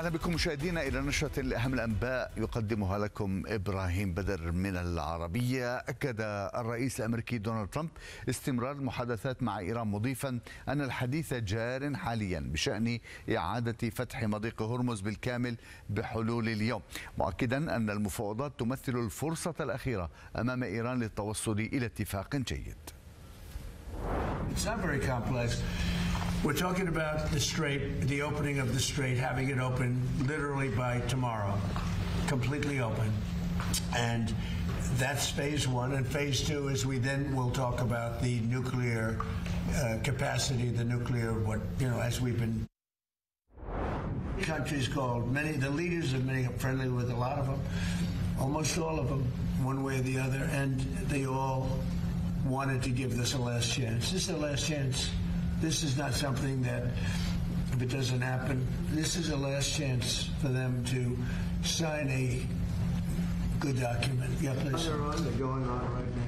أهلا بكم مشاهدينا إلى نشرة لأهم الأنباء يقدمها لكم إبراهيم بدر من العربية. أكد الرئيس الأمريكي دونالد ترامب استمرار المحادثات مع إيران، مضيفا أن الحديث جار حاليا بشأن إعادة فتح مضيق هرمز بالكامل بحلول اليوم، مؤكدا أن المفاوضات تمثل الفرصة الأخيرة أمام إيران للتوصل إلى اتفاق جيد. It's not very complex. We're talking about the strait, the opening of the strait, having it open literally by tomorrow, completely open. And that's phase one. And phase two is we then will talk about the nuclear capacity, the nuclear, as we've been. Countries called, the leaders of many are friendly with a lot of them, almost all of them, one way or the other, and they all wanted to give this a last chance. This is the last chance. This is not something that, if it doesn't happen, this is a last chance for them to sign a good document. Yeah, please. They're going on right now.